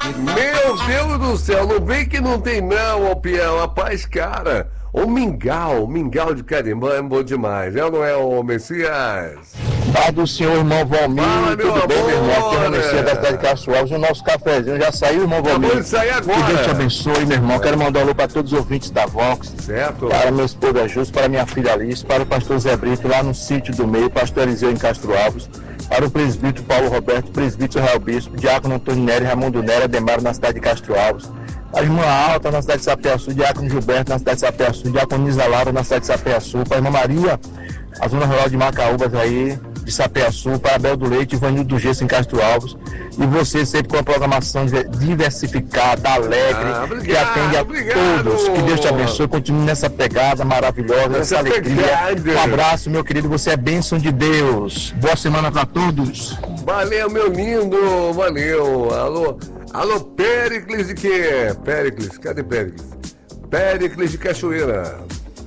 Meu Deus do céu, não vem que não tem não, ô Pião, rapaz, cara. O mingau de carimbó é bom demais, é ou não é, o Messias? Pai do senhor, irmão Valmir, Fala, meu tudo bem, amor, meu irmão? Aqui é o Messias da cidade de Castro Alves. O nosso cafezinho já saiu, irmão Valmir? Acabou de sair agora. Que Deus te abençoe, meu irmão. Quero mandar um alô para todos os ouvintes da Vox. Certo. Para minha esposa Justo, para minha filha Alice, para o pastor Zé Brito, lá no sítio do meio, pastor Eliseu em Castro Alves, para o presbítero Paulo Roberto, presbítero Israel Bispo, diácono Antônio Nery, Raimundo Nery, Ademar na cidade de Castro Alves, a irmã Alta na cidade de Sapeaçu, diácono Gilberto na cidade de Sapeaçu, diácono Nisa Laura na cidade de Sapeaçu, para a irmã Maria, a zona rural de Macaúbas aí, de Sapeaçu, para Abel do Leite, Ivanildo do Gesso em Castro Alves, e você sempre com a programação diversificada, alegre, que atende a todos. Que Deus te abençoe, continue nessa pegada maravilhosa, nessa alegria. Um abraço, meu querido, você é bênção de Deus. Boa semana para todos. Valeu, meu lindo, valeu. Alô, Péricles de quê? Péricles, cadê Péricles? Péricles de Cachoeira.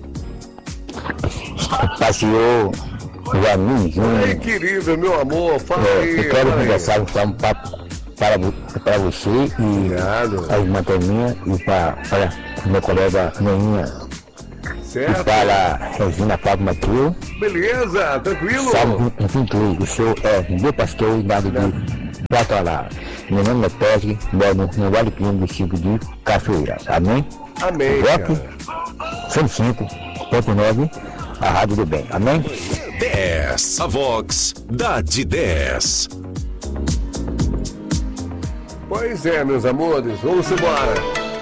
Passeou. Ei, querido, meu amor, fala aí. Eu quero conversar, falar um papo para você e a irmã Toninha e para meu colega Neninha. Certo. E para Regina Fábio Matheus. Beleza, tranquilo. Salve, enfim, o senhor é meu pastor e nada de Batalá. Meu nome é Pedro, moro no Vale Pino, município de Cachoeira. Amém? Amém. Rock 105.9, a Rádio do Bem. Amém? 10. A Vox dá de 10. Pois é, meus amores, vamos embora.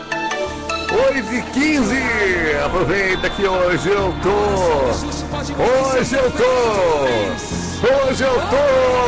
8h15. Aproveita que hoje eu tô